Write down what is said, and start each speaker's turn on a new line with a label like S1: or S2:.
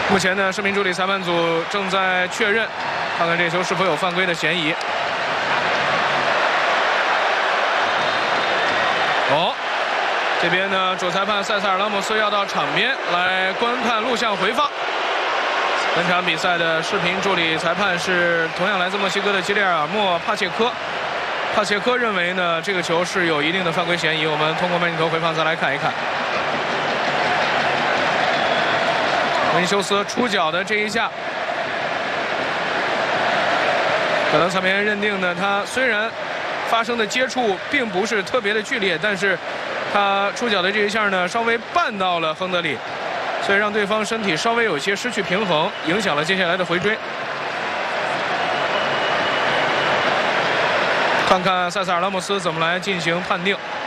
S1: 目前呢，视频助理裁判组正在确认，看看这球是否有犯规的嫌疑。哦，这边呢，主裁判塞萨尔拉莫斯要到场边来观看录像回放。本场比赛的视频助理裁判是同样来自墨西哥的吉列尔莫·帕切科。帕切科认为呢，这个球是有一定的犯规嫌疑。我们通过慢镜头回放再来看一看。 维尼修斯出脚的这一下，可能裁判员认定呢，他虽然发生的接触并不是特别的剧烈，但是他出脚的这一下呢，稍微绊到了亨德里，所以让对方身体稍微有些失去平衡，影响了接下来的回追。看看塞萨尔拉莫斯怎么来进行判定。